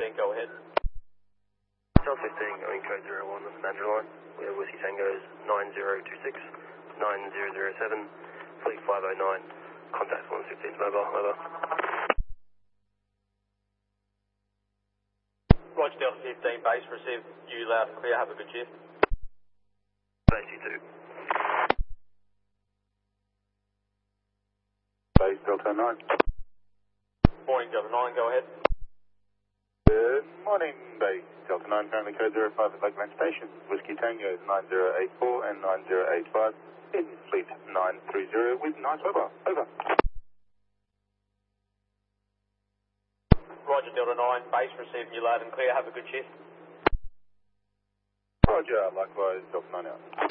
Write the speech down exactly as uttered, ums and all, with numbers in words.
fifteen, go ahead. Delta fifteen, going code zero one on the manager line. We have Whiskey Tango's nine zero two six, nine zero zero seven, fleet five oh nine, contact one fifteen mobile, over. Roger, Delta fifteen, base, receive you loud and clear, have a good shift. Base, you too. Base, Delta nine. Morning, Delta nine, go ahead. Good morning, Base, Delta nine, currently code zero five at Lakeland Station. Whiskey Tango nine zero eight four and nine zero eight five in fleet nine three zero with nice weather, over. Roger, Delta nine, base, receive you loud and clear, have a good shift. Roger, likewise, Delta nine out.